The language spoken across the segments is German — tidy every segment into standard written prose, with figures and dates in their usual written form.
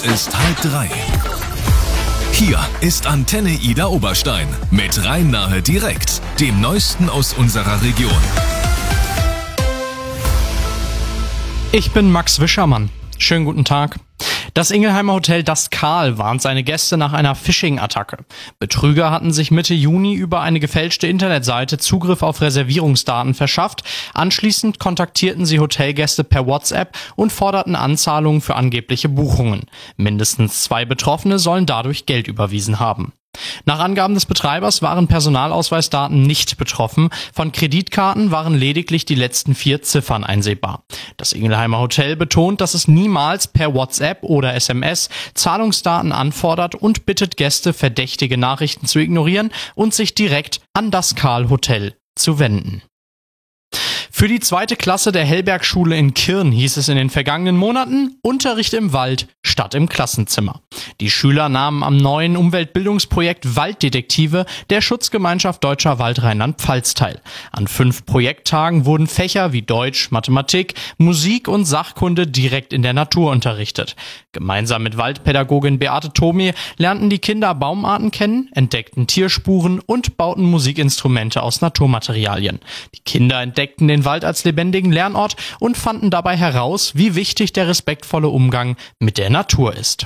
Ist 2:30. Hier ist Antenne Ida Oberstein mit Rhein-Nahe direkt, dem Neuesten aus unserer Region. Ich bin Max Wischermann. Schönen guten Tag. Das Ingelheimer Hotel Das Karl warnt seine Gäste nach einer Phishing-Attacke. Betrüger hatten sich Mitte Juni über eine gefälschte Internetseite Zugriff auf Reservierungsdaten verschafft. Anschließend kontaktierten sie Hotelgäste per WhatsApp und forderten Anzahlungen für angebliche Buchungen. Mindestens 2 Betroffene sollen dadurch Geld überwiesen haben. Nach Angaben des Betreibers waren Personalausweisdaten nicht betroffen. Von Kreditkarten waren lediglich die letzten 4 Ziffern einsehbar. Das Ingelheimer Hotel betont, dass es niemals per WhatsApp oder SMS Zahlungsdaten anfordert und bittet Gäste, verdächtige Nachrichten zu ignorieren und sich direkt an das Karl Hotel zu wenden. Für die 2. Klasse der Hellbergschule in Kirn hieß es in den vergangenen Monaten Unterricht im Wald statt im Klassenzimmer. Die Schüler nahmen am neuen Umweltbildungsprojekt Walddetektive der Schutzgemeinschaft Deutscher Wald Rheinland-Pfalz teil. An 5 Projekttagen wurden Fächer wie Deutsch, Mathematik, Musik und Sachkunde direkt in der Natur unterrichtet. Gemeinsam mit Waldpädagogin Beate Thomé lernten die Kinder Baumarten kennen, entdeckten Tierspuren und bauten Musikinstrumente aus Naturmaterialien. Die Kinder entdeckten den Wald als lebendigen Lernort und fanden dabei heraus, wie wichtig der respektvolle Umgang mit der Natur ist.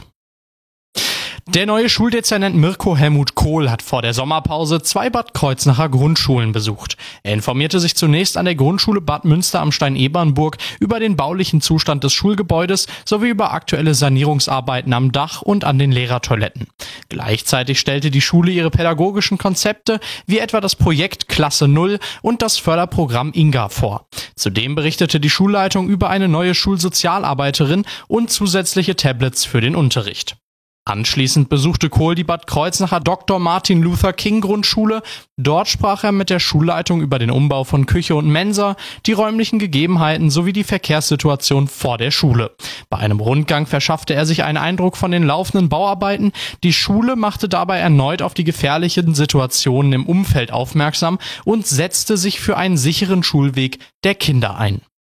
Der neue Schuldezernent Mirko Helmut Kohl hat vor der Sommerpause 2 Bad Kreuznacher Grundschulen besucht. Er informierte sich zunächst an der Grundschule Bad Münster am Stein-Ebernburg über den baulichen Zustand des Schulgebäudes sowie über aktuelle Sanierungsarbeiten am Dach und an den Lehrertoiletten. Gleichzeitig stellte die Schule ihre pädagogischen Konzepte, wie etwa das Projekt Klasse 0 und das Förderprogramm INGA vor. Zudem berichtete die Schulleitung über eine neue Schulsozialarbeiterin und zusätzliche Tablets für den Unterricht. Anschließend besuchte Kohl die Bad Kreuznacher Dr. Martin Luther King Grundschule. Dort sprach er mit der Schulleitung über den Umbau von Küche und Mensa, die räumlichen Gegebenheiten sowie die Verkehrssituation vor der Schule. Bei einem Rundgang verschaffte er sich einen Eindruck von den laufenden Bauarbeiten. Die Schule machte dabei erneut auf die gefährlichen Situationen im Umfeld aufmerksam und setzte sich für einen sicheren Schulweg der Kinder ein.